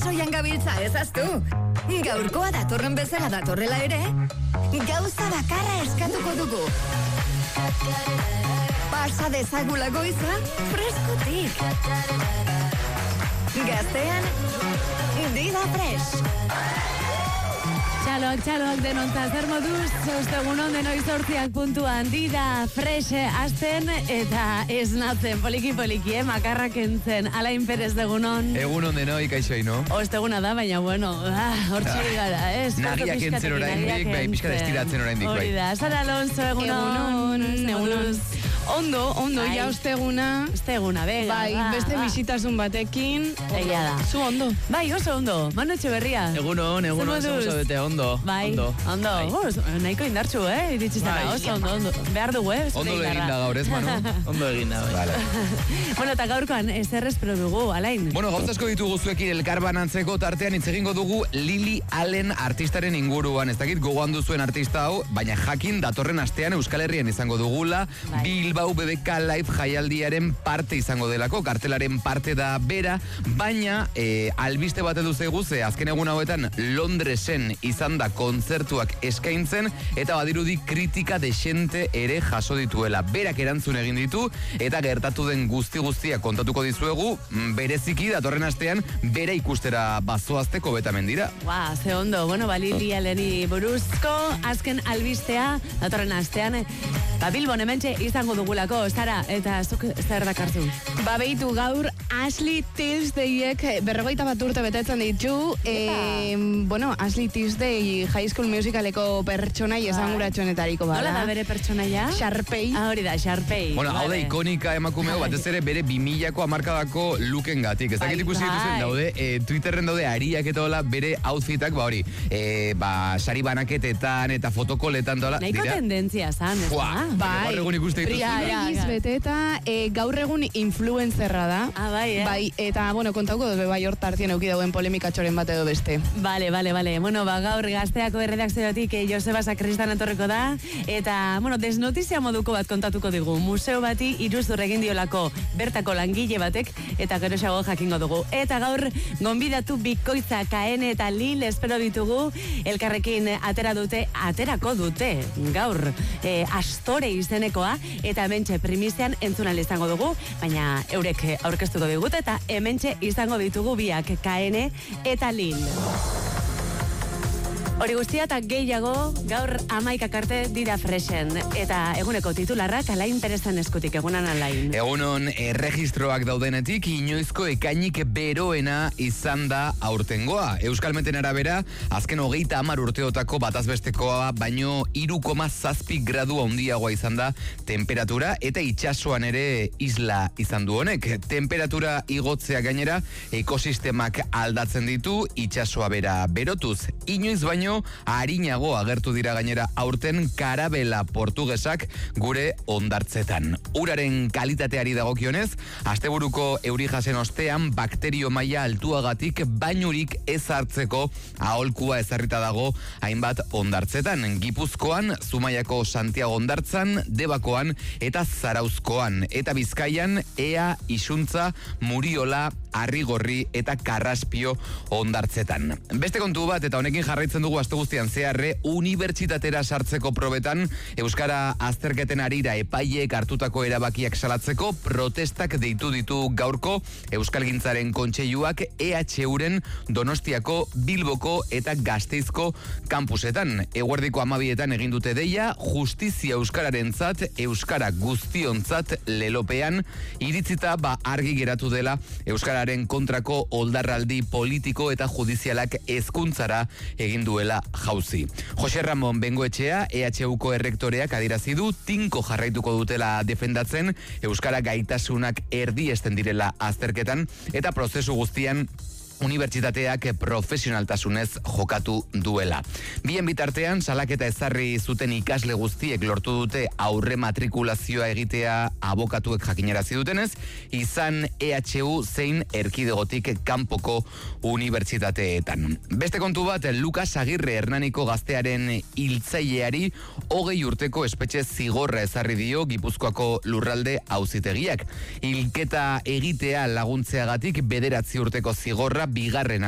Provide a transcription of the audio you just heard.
sasoian gabiltza ezaztu. Gaurkoa datorren bezala datorrela ere, gauza bakarra eskatuko dugu. Pasa dezagula goiza, freskotik. Gaztean, Dida Fresh. Txaloak denontzat, zer moduz, ostegunon denoi 8 puntuan, Dida Fresh azten eta esnatzen, poliki, makarrak entzen, Alain Perez degunon. Egunon denoi, kaixoi, no? Osteguna da, baina bueno, hortxori gara, ez? Nagiak entzen oraindik, bai, pixka destiratzen oraindik, bai. Hori da, Sara Alonso, egunon. Ondo, ja osteguna. Osteguna, bega. Bai, beste bisitasun batekin. Egia da. Zu ondo. Bai, oso ondo. Manu Etxeberria. Egunon, zabete, ondo. Bai, ondo. Nahiko indartxu, iritsi zara, oso ondo. Behar dugu, Ondo egin da gaur, ez, Manu? Ondo egin da, bai. Bueno, eta gaurkoan, zer espero dugu, Alain? Bueno, gauzasko ditugu zuekin elkarbanantzeko tartean hitz egingo dugu Lily Allen artistaren inguruan. Ez dakit gogoan duzuen artista hau, baina jakin datorren astean Euskal Herrian izango dugula, Bilbao BBK Live jaialdiaren parte izango delako, kartelaren parte da bera, baina albiste bat edu zegu ze azken egun hauetan Londresen izan da kontzertuak eskaintzen eta badirudi kritika desente ere jaso dituela. Berak erantzun egin ditu eta gertatu den guztia kontatuko dizuegu, bereziki datorren astean bera ikustera bazoazteko betamen dira. Ze ondo, bueno, Lily Alleni buruzko azken albistea datorren astean, Bilbon hementxe izango dugulako, Sara, eta zuk zer dakarzu? Behitu gaur Ashley Tisdayek 41 urte betetzen ditu. Bueno, Ashley Tisday High School Musicaleko pertsonai esanguratxonetariko bada. Nola da bere pertsonaia? Sharpay. Hori da, Sharpay. Bueno, hau da ikonika emakumeo, batez ere bere 2000ko hamarkadako looken gatik. Ez dakit ikusi dituzen daude, Twitterren daude ariak eta hola bere outfitak, hori, sari banaketetan eta fotokoletan dola. Nahiko tendentzia zan, ez da? Gaur egun ikuste dituzu. Beteta, gaur egun influenzerra da. Bai, eta, bueno, kontauko dut, bai, hor tartien euki dauen polemikatxoren bat edo beste. Vale. Bueno, gaur Gazteako erredakziotik Joseba Sakristan etorriko da, eta, bueno, desnotizia moduko bat kontatuko digu. Museo bati iruzur egin diolako bertako langile batek, eta geroxago jakingo dugu. Eta gaur, gonbidatu bikoitza Kaene eta Lil espero ditugu, elkarrekin aterako dute, gaur, Astore izenekoa, eta hementxe primizian entzunal izango dugu, baina eurek aurkeztuko digute, eta hementxe izango ditugu biak, Kaene eta Lil. Hori guztia eta gehiago gaur 11 arte Dida Freshen. Eta eguneko titularrak Alain Perezen eskutik, egunan Alain. Egunon erregistroak daudenetik inoizko ekainik beroena izan da aurtengoa. Euskalmeten arabera, azken 30 urteotako batazbestekoa baino 3,7 gradu handiagoa izan da temperatura eta itsasoan ere isla izan du honek. Temperatura igotzea gainera ekosistemak aldatzen ditu, itsasoa bera berotuz. Inoiz baino harinago agertu dira gainera aurten karabela portugesak gure hondartzetan. Uraren kalitateari dagokionez, asteburuko euri jasen ostean bakterio maila altuagatik bainurik ez hartzeko aholkua ezarrita dago hainbat hondartzetan. Gipuzkoan, Zumaiako Santiago hondartzan, Debakoan eta Zarauzkoan. Eta Bizkaian, Ea, Isuntza, Muriola, Arrigorri eta Karraspio hondartzetan. Beste kontu bat eta honekin jarraitzen dugu aste guztian zeharre, unibertsitatera sartzeko probetan euskara azterketen arira epaileek hartutako erabakiak salatzeko protestak deitu ditu gaurko Euskalgintzaren kontseiluak EHUren Donostiako, Bilboko eta Gasteizko kampusetan. Eguerdiko 12etan egin dute deia, justizia euskararentzat, euskara guztiontzat lelopean, iritzita argi geratu dela euskararen kontrako oldarraldi politiko eta judizialak hezkuntzara egin duela jauzi. Jose Ramon Bengoetxea, EHUko errektoreak adierazi du tinko jarraituko dutela defendatzen, euskara gaitasunak erdiesten direla azterketan eta prozesu guztian unibertsitateak profesionaltasunez jokatu duela. Bien bitartean, salaketa ezarri zuten ikasle guztiek lortu dute aurre matrikulazioa egitea abokatuek jakinarazi dutenez, izan EHU zein erkidegotik kanpoko unibertsitateetan. Beste kontu bat, Lukas Agirre Hernaniko gaztearen hiltzaileari 20 urteko espetxe zigorra ezarri dio Gipuzkoako lurralde auzitegiak. Hilketa egitea laguntzeagatik 9 urteko zigorra bigarren